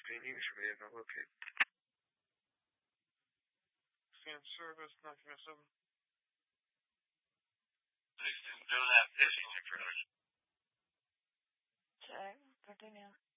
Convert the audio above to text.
Being should be able to locate. Scan service, 1907. Please do that. Check, continue.